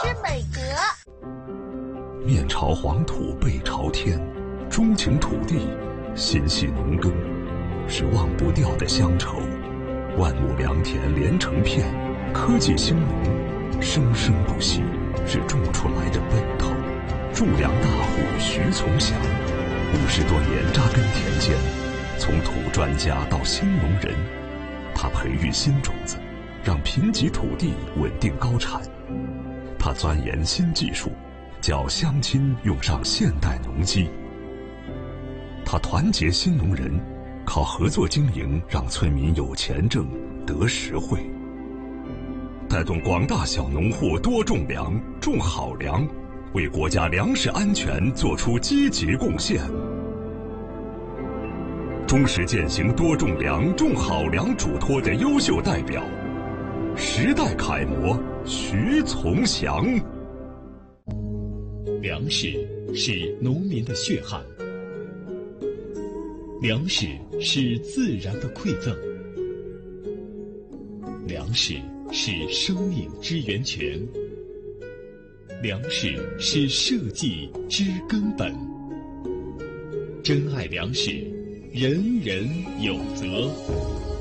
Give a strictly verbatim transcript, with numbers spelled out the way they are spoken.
吃美德。 面朝黄土背朝天，钟情土地，心系农耕，是忘不掉的乡愁。万亩良田连成片，科技兴农，生生不息，是种出来的奔头。驻粮大户徐从祥，五十多年扎根田间，从土专家到新农人，他培育新种子，让贫瘠土地稳定高产。他钻研新技术，教乡亲用上现代农机。他团结新农人，靠合作经营让村民有钱挣，得实惠，带动广大小农户多种粮，种好粮，为国家粮食安全做出积极贡献。忠实践行多种粮、种好粮嘱托的优秀代表，时代楷模徐从祥。 粮食是农民的血汗，粮食是自然的馈赠，粮食是生命之源泉，粮食是社稷之根本。珍爱粮食，人人有责。